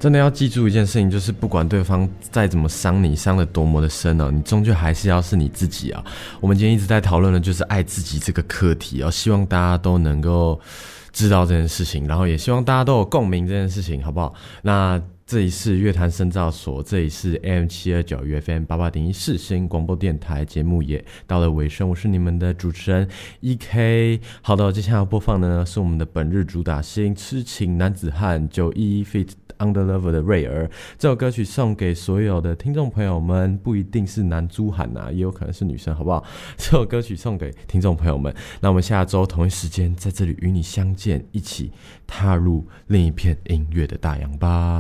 真的要记住一件事情，就是不管对方再怎么伤你，伤得多么的深你终究还是要是你自己我们今天一直在讨论的就是爱自己这个课题希望大家都能够知道这件事情，然后也希望大家都有共鸣这件事情，好不好？那这里是乐坛深造所，这里是 AM729 FM 88.1世新广播电台，节目也到了尾声，我是你们的主持人 EK。 好的，接下来要播放的呢是我们的本日主打新痴情男子汉911 feat Underlover 的瑞儿，这首歌曲送给所有的听众朋友们，不一定是男猪汉也有可能是女生，好不好？这首歌曲送给听众朋友们，那我们下周同一时间在这里与你相见，一起踏入另一片音乐的大洋吧。